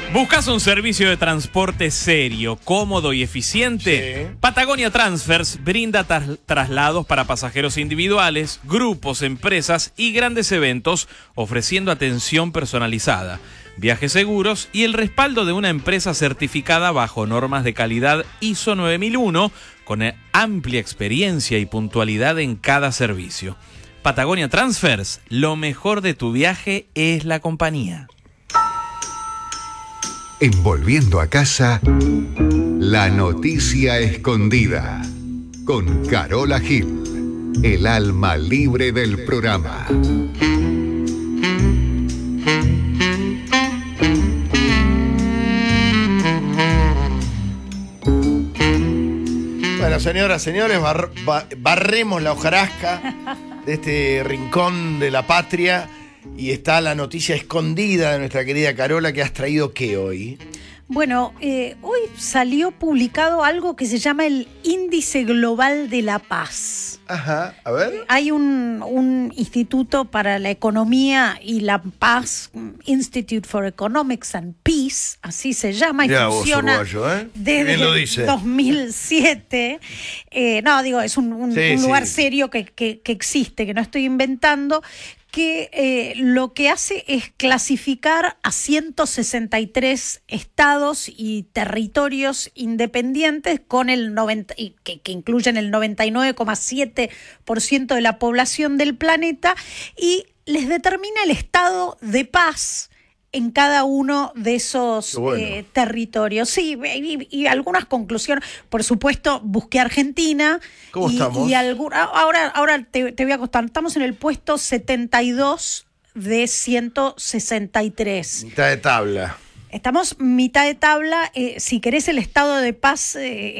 ¿Buscas un servicio de transporte serio, cómodo y eficiente? Sí. Patagonia Transfers brinda traslados para pasajeros individuales, grupos, empresas y grandes eventos, ofreciendo atención personalizada, viajes seguros y el respaldo de una empresa certificada bajo normas de calidad ISO 9001, con amplia experiencia y puntualidad en cada servicio. Patagonia Transfers, lo mejor de tu viaje es la compañía. En Volviendo a Casa, la noticia escondida, con Carola Gil, el alma libre del programa. Bueno, señoras, señores, barremos la hojarasca de este rincón de la patria y está la noticia escondida de nuestra querida Carola. ¿Que has traído qué hoy? Bueno, hoy salió publicado algo que se llama el Índice Global de la Paz. Ajá, a ver. Hay un Instituto para la Economía y la Paz, Institute for Economics and Peace, así se llama, y Mirá funciona vos, uruguayo, desde bien lo dice. 2007. Es un lugar serio que existe, que no estoy inventando, que lo que hace es clasificar a 163 estados y territorios independientes con el 90, que incluyen el 99,7% de la población del planeta, y les determina el estado de paz en cada uno de esos territorios. Sí, y algunas conclusiones. Por supuesto, busqué Argentina. ¿Cómo estamos? Ahora te voy a contar. Estamos en el puesto 72 de 163. Mitad de tabla. Estamos mitad de tabla. Si querés el estado de paz,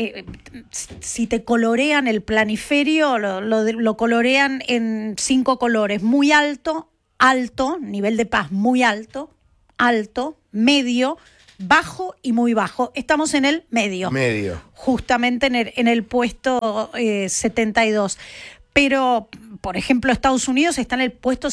si te colorean el planiferio, lo colorean en 5 colores. Muy alto, nivel de paz muy alto, medio, bajo y muy bajo. Estamos en el medio. Justamente en el puesto 72. Pero, por ejemplo, Estados Unidos está en el puesto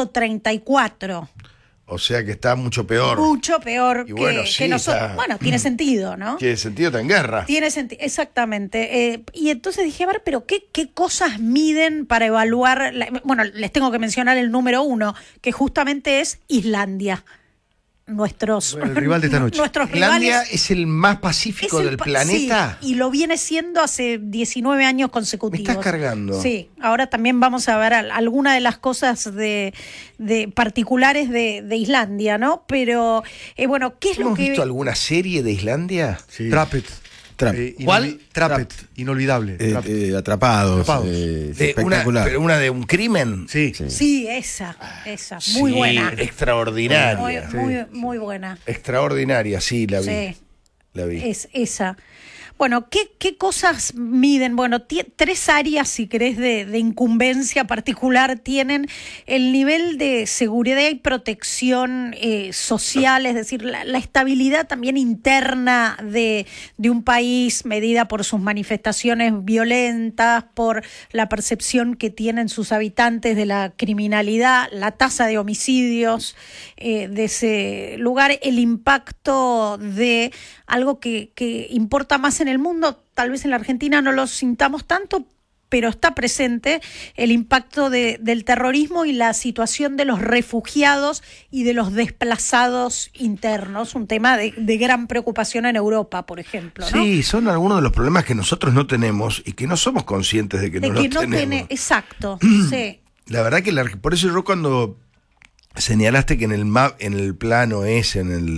134. O sea que está mucho peor. Mucho peor y bueno, que nosotros. Bueno, tiene sentido, ¿no? Tiene sentido, está en guerra. Tiene sentido, exactamente. Y entonces dije, a ver, pero ¿qué cosas miden para evaluar? Bueno, les tengo que mencionar el número 1, que justamente es Islandia. El rival de esta noche. ¿Islandia es el más pacífico del planeta? Sí, y lo viene siendo hace 19 años consecutivos. Me estás cargando. Sí, ahora también vamos a ver alguna de las cosas de particulares de Islandia, ¿no? Pero, bueno, ¿qué es lo que...? ¿Hemos visto alguna serie de Islandia? Sí. Trapped. ¿Cuál? Trapped, inolvidable. Atrapados. Espectacular. ¿Pero una de un crimen? Sí. Sí, esa. Muy buena. Extraordinaria. Muy buena. Extraordinaria, sí, la vi. Sí. La vi. Es esa. Bueno, ¿qué cosas miden? Bueno, 3 áreas, si querés, de incumbencia particular tienen: el nivel de seguridad y protección social, es decir, la estabilidad también interna de un país, medida por sus manifestaciones violentas, por la percepción que tienen sus habitantes de la criminalidad, la tasa de homicidios de ese lugar, el impacto de algo que importa más en el mundo. Tal vez en la Argentina no lo sintamos tanto, pero está presente el impacto del terrorismo y la situación de los refugiados y de los desplazados internos, un tema de gran preocupación en Europa, por ejemplo, ¿no? Sí, son algunos de los problemas que nosotros no tenemos y que no somos conscientes de que no los tenemos. Exacto, sí. La verdad que por eso yo cuando señalaste que en el plano ese, en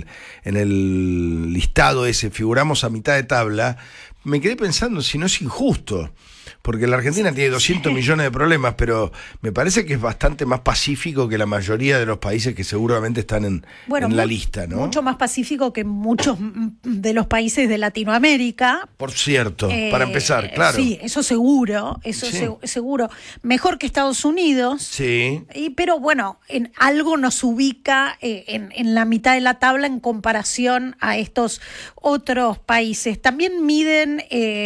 el listado ese, figuramos a mitad de tabla, me quedé pensando si no es injusto. Porque la Argentina tiene 200 millones de problemas, pero me parece que es bastante más pacífico que la mayoría de los países que seguramente están en la lista, ¿no? Mucho más pacífico que muchos de los países de Latinoamérica. Por cierto, para empezar, claro. Sí, eso seguro, seguro. Mejor que Estados Unidos. Sí. Pero bueno, en algo nos ubica en la mitad de la tabla en comparación a estos otros países. También miden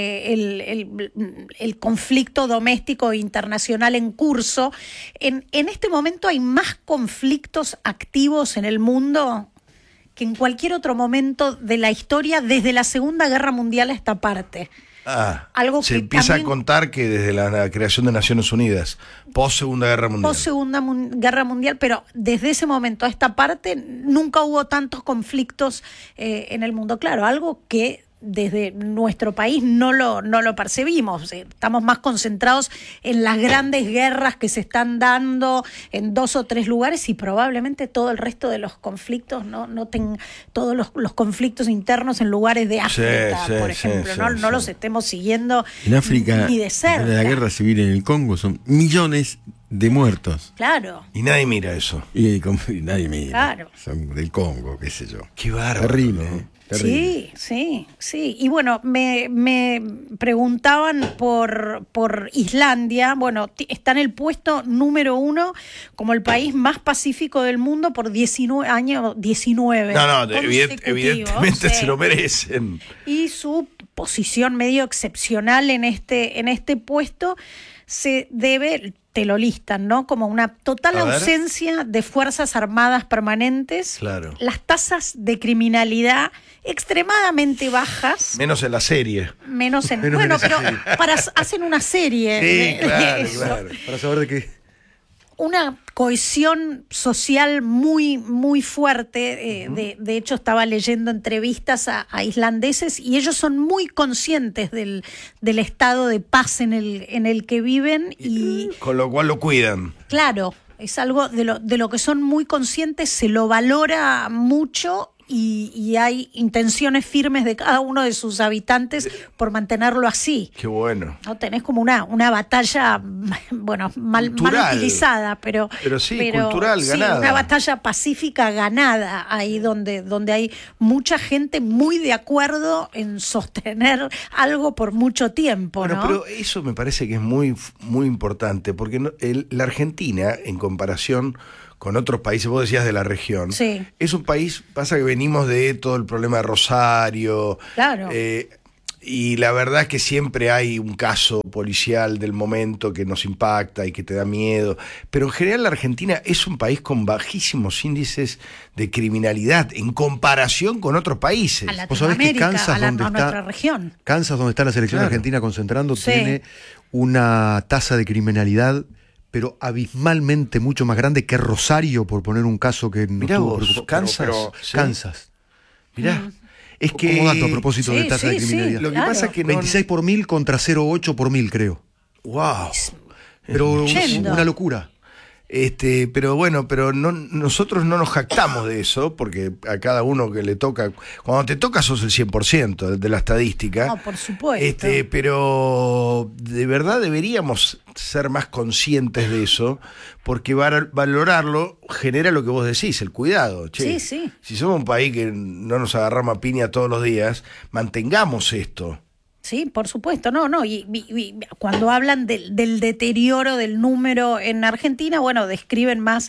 el conflicto doméstico e internacional en curso. En este momento hay más conflictos activos en el mundo que en cualquier otro momento de la historia, desde la Segunda Guerra Mundial a esta parte. Algo se que empieza también, a contar que desde la creación de Naciones Unidas, post Segunda Guerra Mundial. Post Segunda Guerra Mundial, pero desde ese momento a esta parte nunca hubo tantos conflictos en el mundo. Claro, algo que desde nuestro país no lo percibimos. Estamos más concentrados en las grandes guerras que se están dando en 2 o 3 lugares y probablemente todo el resto de los conflictos, todos los conflictos internos en lugares de África, por ejemplo, no los estemos siguiendo en África, ni de cerca. La guerra civil en el Congo son millones de muertos. Claro. Y nadie mira eso. Y nadie mira. Claro. Son del Congo, qué sé yo. Qué bárbaro. Terrible, ¿no? Terrible. Sí. Y bueno, me preguntaban por Islandia. Bueno, está en el puesto número 1 como el país más pacífico del mundo por 19 años. Evidentemente se lo merecen. Y su posición medio excepcional en este puesto se debe, te lo listan, ¿no? Como una total ausencia de fuerzas armadas permanentes. Claro. Las tasas de criminalidad extremadamente bajas. Menos en la serie. Bueno, pero hacen una serie. Sí, claro. Para saber de qué. Una cohesión social muy, muy fuerte. De hecho, estaba leyendo entrevistas a islandeses y ellos son muy conscientes del estado de paz en el que viven. Y con lo cual lo cuidan. Claro, es algo de lo que son muy conscientes, se lo valora mucho. Y hay intenciones firmes de cada uno de sus habitantes por mantenerlo así. Qué bueno. No tenés como una batalla, bueno, mal utilizada, pero cultural, ganada. Una batalla pacífica ganada ahí donde hay mucha gente muy de acuerdo en sostener algo por mucho tiempo, bueno, ¿no? Pero eso me parece que es muy, muy importante, porque la Argentina, en comparación con otros países, vos decías de la región, sí, es un país, pasa que venimos de todo el problema de Rosario, claro, y la verdad es que siempre hay un caso policial del momento que nos impacta y que te da miedo, pero en general la Argentina es un país con bajísimos índices de criminalidad en comparación con otros países. A ¿Vos sabés que Kansas, nuestra región? Kansas, donde está la selección argentina concentrando, tiene una tasa de criminalidad pero abismalmente mucho más grande que Rosario, por poner un caso que no tuvo Kansas. Kansas. Mirá. Es que, como dato a propósito de tasa de criminalidad. Lo que pasa es que 26 por 1000 contra 0,8 por 1000, creo. ¡Wow! Pero una locura. Pero bueno, nosotros no nos jactamos de eso, porque a cada uno que le toca, cuando te toca sos el 100% de la estadística. No, por supuesto. Pero de verdad deberíamos ser más conscientes de eso, porque valorarlo genera lo que vos decís, el cuidado. Che, sí. Si somos un país que no nos agarramos a piña todos los días, mantengamos esto. Sí, por supuesto, y cuando hablan del deterioro del número en Argentina, bueno, describen más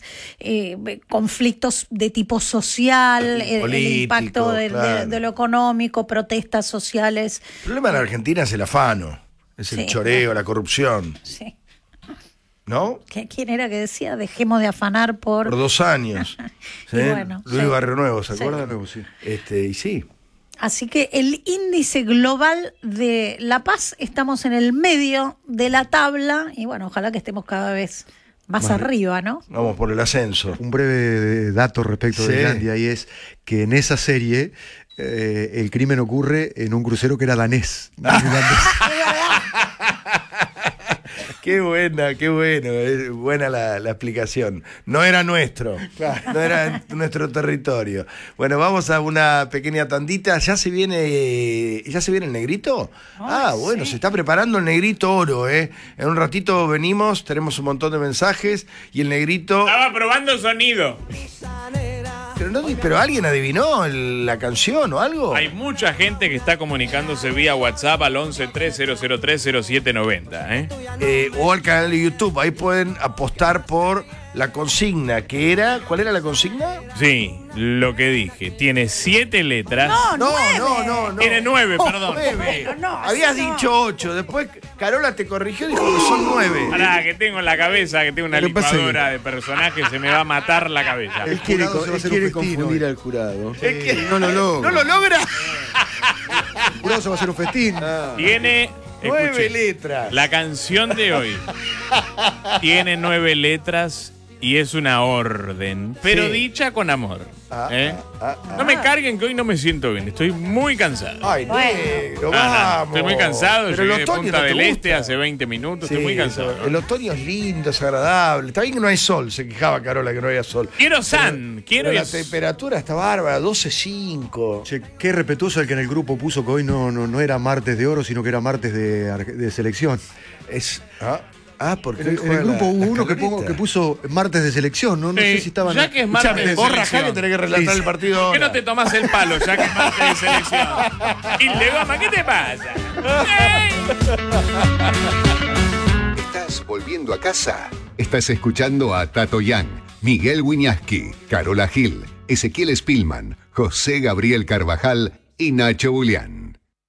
conflictos de tipo social, el impacto de lo económico, protestas sociales. El problema en Argentina es el afano, es el choreo, la corrupción. Sí. ¿No? ¿Quién era que decía? Dejemos de afanar por 2 años. ¿Sí? Bueno, Luis Barrio Nuevo, ¿se acuerdan? Sí. Y sí. Así que el índice global de la paz, estamos en el medio de la tabla y bueno, ojalá que estemos cada vez más arriba, ¿no? Vamos por el ascenso. Un breve dato respecto de Islandia, y es que en esa serie el crimen ocurre en un crucero que era danés. Qué buena, es buena la explicación. No era nuestro, no era nuestro territorio. Bueno, vamos a una pequeña tandita. ¿Ya se viene el negrito? Bueno, se está preparando el negrito oro, En un ratito venimos, tenemos un montón de mensajes y el negrito... Estaba probando sonido. Pero ¿alguien adivinó la canción o algo? Hay mucha gente que está comunicándose vía WhatsApp al 1130030790, o al canal de YouTube. Ahí pueden apostar por la consigna que era. ¿Cuál era la consigna? Sí, lo que dije. Tiene 7 letras. No. Tiene 9, perdón. 9. No, Habías así no. dicho 8. Después Carola te corrigió y dijo que son 9. Pará, que tengo en la cabeza, que tengo una Lo que pasa es licuadora de personajes, se me va a matar la cabeza. Él quiere, jurado se va a hacer quiere un festín confundir hoy. al jurado. Es que No lo logra. ¿No lo logra? El jurado se va a hacer un festín. Tiene 9 escuche, letras. la canción de hoy tiene 9 letras y es una orden, pero Sí. dicha con amor. Ah, ¿eh? No me carguen que hoy no me siento bien, estoy muy cansado. Ay, Bueno. negro, No, vamos. estoy muy cansado, Pero el llegué de otoño Punta no te del Este gusta. hace 20 minutos, Sí, estoy muy cansado. El otoño es lindo, es agradable. Está bien que no hay sol, se quejaba Carola que no había sol. Quiero San, quiero Pero la es- temperatura está bárbara, 12.5. Che, qué respetuoso el que en el grupo puso que hoy no era martes de oro, sino que era martes de selección. Es. Porque En hoy el juega grupo la hubo uno que, escaloneta. puso martes de selección, no Sí, sé si estaban. ya que es martes de Vos rajá selección. que tenés que relatar Sí. el partido ¿Por qué ahora. no te tomás el palo ya que es martes de selección? Y de goma, ¿qué te pasa? ¡Ey! ¿Estás volviendo a casa? Estás escuchando a Tato Yang, Miguel Wiñaski, Carola Gil, Ezequiel Spillman, José Gabriel Carvajal y Nacho Julián.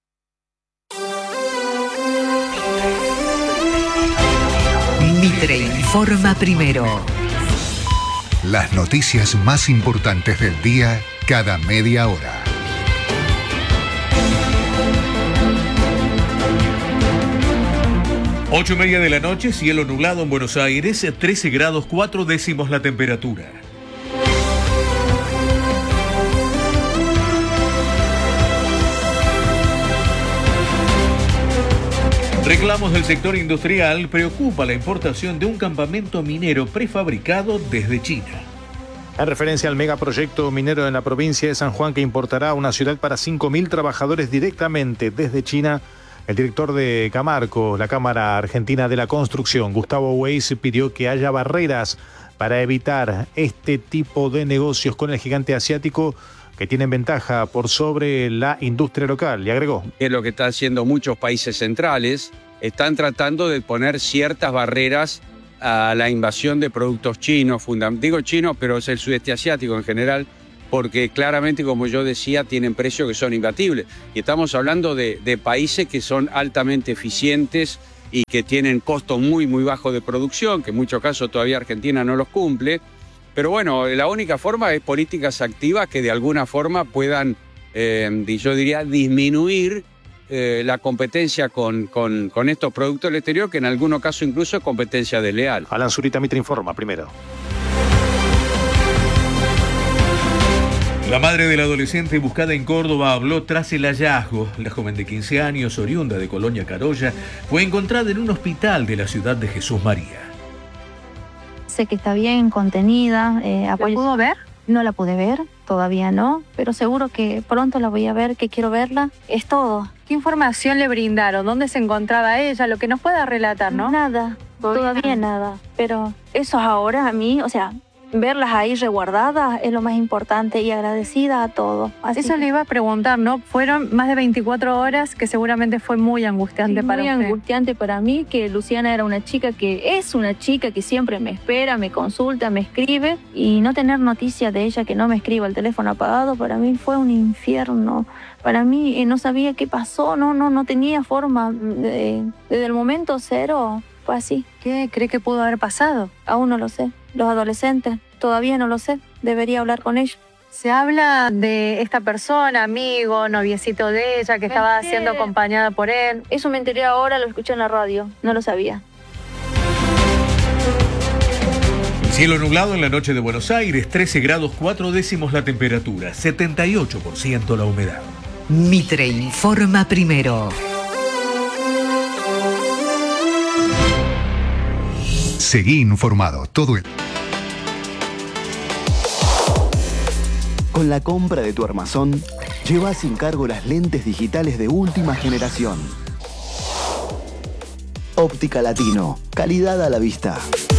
Mitre informa primero. Las noticias más importantes del día cada media hora. 8:30 de la noche, cielo nublado en Buenos Aires, 13 grados 4 décimos la temperatura. Reclamos del sector industrial preocupa la importación de un campamento minero prefabricado desde China. En referencia al megaproyecto minero en la provincia de San Juan que importará una ciudad para 5.000 trabajadores directamente desde China, el director de Camarco, la Cámara Argentina de la Construcción, Gustavo Weiss, pidió que haya barreras para evitar este tipo de negocios con el gigante asiático que tienen ventaja por sobre la industria local. Y agregó: que es lo que están haciendo muchos países centrales, están tratando de poner ciertas barreras a la invasión de productos chinos, digo chinos, pero es el sudeste asiático en general, porque claramente, como yo decía, tienen precios que son imbatibles. Y estamos hablando de países que son altamente eficientes y que tienen costos muy, muy bajos de producción, que en muchos casos todavía Argentina no los cumple. Pero bueno, la única forma es políticas activas que de alguna forma puedan, yo diría, disminuir la competencia con estos productos del exterior, que en algunos casos incluso es competencia desleal. Alan Zurita, Mitre informa primero. La madre del adolescente buscada en Córdoba habló tras el hallazgo. La joven de 15 años, oriunda de Colonia Carolla, fue encontrada en un hospital de la ciudad de Jesús María. Sé que está bien contenida. ¿La pudo ver? No la pude ver, todavía no, pero seguro que pronto la voy a ver, que quiero verla. Es todo. ¿Qué información le brindaron? ¿Dónde se encontraba ella? Lo que nos pueda relatar, ¿no? Nada, todavía nada. Pero eso ahora a mí, o sea, verlas ahí resguardadas es lo más importante y agradecida a todos. Así Eso que le iba a preguntar, ¿no? Fueron más de 24 horas que seguramente fue muy angustiante sí, para muy usted. angustiante para mí, que Luciana era una chica que es una chica que siempre me espera, me consulta, me escribe, y no tener noticia de ella, que no me escriba, el teléfono apagado, para mí fue un infierno. Para mí no sabía qué pasó, no tenía forma. Desde el momento cero fue así. ¿Qué cree que pudo haber pasado? Aún no lo sé. Los adolescentes, todavía no lo sé. Debería hablar con ellos. Se habla de esta persona, amigo, noviecito de ella, que estaba siendo acompañada por él. Eso me enteré ahora, lo escuché en la radio. No lo sabía. Cielo nublado en la noche de Buenos Aires, 13 grados 4 décimos la temperatura, 78% la humedad. Mitre informa primero. Seguí informado todo el... Con la compra de tu armazón, lleva sin cargo las lentes digitales de última generación. Óptica Latino, calidad a la vista.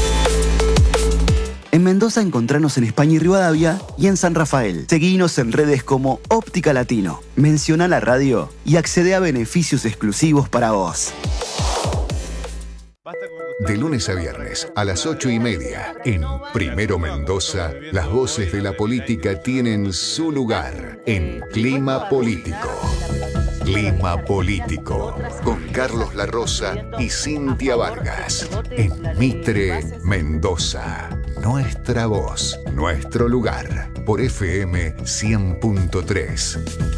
En Mendoza encontranos en España y Rivadavia y en San Rafael. Seguinos en redes como Óptica Latino. Menciona la radio y accede a beneficios exclusivos para vos. Basta con De lunes a viernes a las 8:30 en Primero Mendoza, las voces de la política tienen su lugar en Clima Político. Clima Político, con Carlos La Rosa y Cintia Vargas, en Mitre, Mendoza. Nuestra voz, nuestro lugar, por FM 100.3.